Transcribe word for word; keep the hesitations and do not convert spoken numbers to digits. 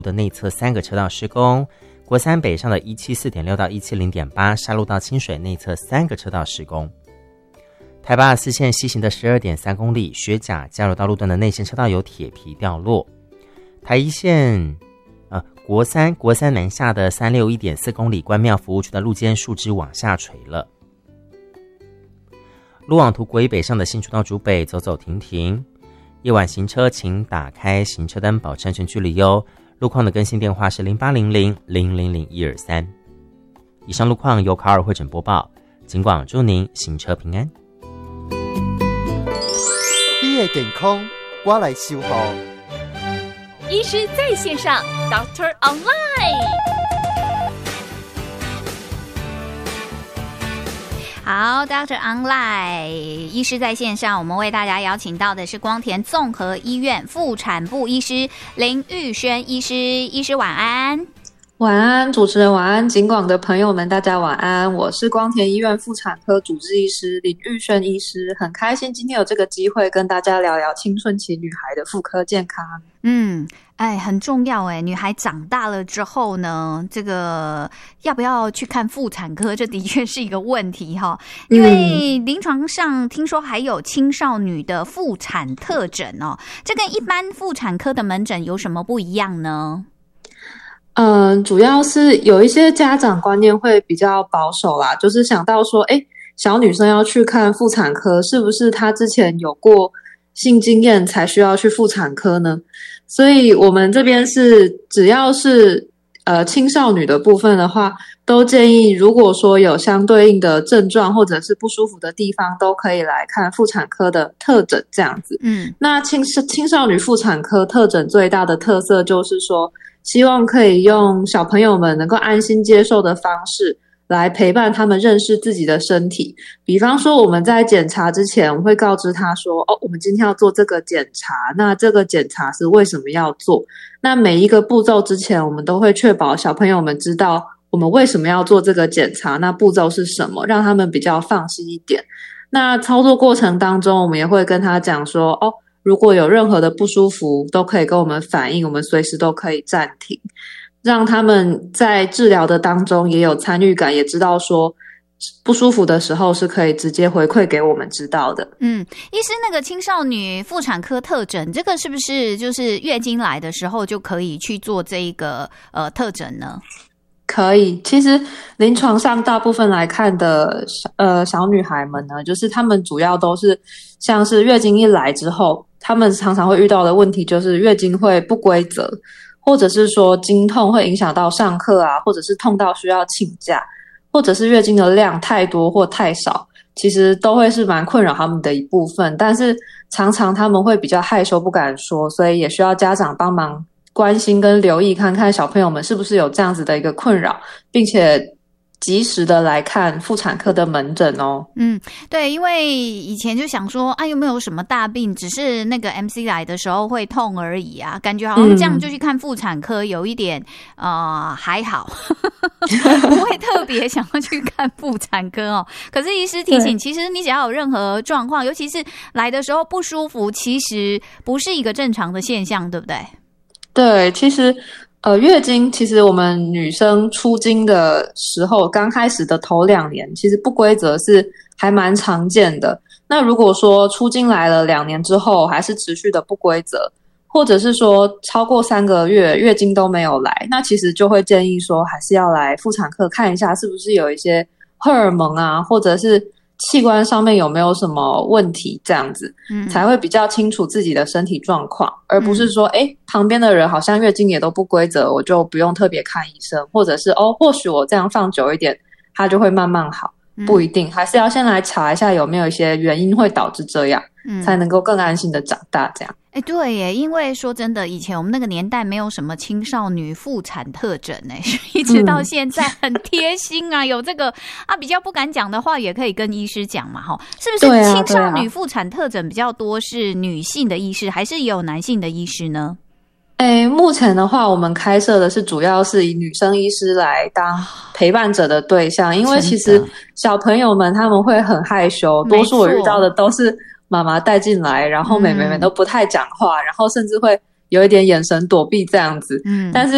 的内侧三个车道施工，国三北上的一七四点六到一七零点八沙鹿到清水内侧三个车道施工。台八四线西行的 十二点三公里学甲交流道路段的内线车道有铁皮掉落。台一线呃国三国三南下的 三六一点四公里关庙服务区的路肩树枝往下垂了。路网图国一北上的新竹到竹北走走停停，夜晚行车请打开行车灯保持安全距离哟。路况的更新电话是零八零零零零零一二三。以上路况由卡尔会诊播报，警广祝您行车平安。 你的健康我来守护。 医师在线上 Doctor Online。 好 Doctor Online 医师在线上，我们为大家邀请到的是光田综合医院妇产部医师林玉轩医师。医师晚安。 晚安，主持人晚安，警广的朋友们大家晚安，我是光田医院妇产科主治医师林玉轩医师，很开心今天有这个机会跟大家聊聊青春期女孩的妇科健康。 嗯，哎，很重要哎，女孩长大了之后呢，这个要不要去看妇产科，这的确是一个问题哈。因为临床上听说还有青少女的妇产特诊哦，这跟一般妇产科的门诊有什么不一样呢？ 嗯，主要是有一些家长观念会比较保守啦，就是想到说，诶，小女生要去看妇产科，是不是她之前有过性经验才需要去妇产科呢？所以我们这边是只要是呃青少女的部分的话，都建议如果说有相对应的症状或者是不舒服的地方，都可以来看妇产科的特诊这样子。嗯，那青青少女妇产科特诊最大的特色就是说，希望可以用小朋友们能够安心接受的方式来陪伴他们认识自己的身体。比方说我们在检查之前，我们会告知他说，哦，我们今天要做这个检查，那这个检查是为什么要做，那每一个步骤之前我们都会确保小朋友们知道我们为什么要做这个检查，那步骤是什么，让他们比较放心一点。那操作过程当中，我们也会跟他讲说，哦，如果有任何的不舒服都可以跟我们反映，我们随时都可以暂停，让他们在治疗的当中也有参与感，也知道说不舒服的时候是可以直接回馈给我们知道的。 嗯，医师，那个青少女妇产科特诊，这个是不是就是月经来的时候就可以去做这一个呃特诊呢？ 可以，其实临床上大部分来看的呃小女孩们呢，就是她们主要都是像是月经一来之后，她们常常会遇到的问题就是月经会不规则，或者是说经痛会影响到上课啊，或者是痛到需要请假，或者是月经的量太多或太少，其实都会是蛮困扰他们的一部分，但是常常他们会比较害羞不敢说，所以也需要家长帮忙关心跟留意，看看小朋友们是不是有这样子的一个困扰，并且及时的来看妇产科的门诊哦。嗯， 对，因为以前就想说啊，有没有什么大病，只是那个 M C 来的时候会痛而已啊，感觉好像这样就去看妇产科有一点呃还好不会特别想要去看妇产科哦。可是医师提醒，其实你只要有任何状况，尤其是来的时候不舒服，其实不是一个正常的现象，对不对？ 对，其实呃，月经其实我们女生出经的时候，刚开始的头两年，其实不规则是还蛮常见的。那如果说出经来了两年之后，还是持续的不规则，或者是说超过三个月月经都没有来，那其实就会建议说，还是要来妇产科看一下，是不是有一些荷尔蒙啊，或者是器官上面有没有什么问题，这样子、嗯、才会比较清楚自己的身体状况，而不是说诶、嗯、旁边的人好像月经也都不规则，我就不用特别看医生，或者是哦或许我这样放久一点它就会慢慢好，不一定，还是要先来查一下有没有一些原因会导致这样、嗯、才能够更安心的长大这样。 哎，对耶，因为说真的，以前我们那个年代没有什么青少女妇产特诊哎，一直到现在很贴心啊，嗯、有这个啊，比较不敢讲的话也可以跟医师讲嘛，哈，是不是？青少女妇产特诊比较多是女性的医师，还是也有男性的医师呢？ 诶，目前的话，我们开设的是主要是以女生医师来当陪伴者的对象，因为其实小朋友们他们会很害羞，多数我遇到的都是妈妈带进来，然后妹妹们都不太讲话、嗯、然后甚至会有一点眼神躲避这样子。嗯，但是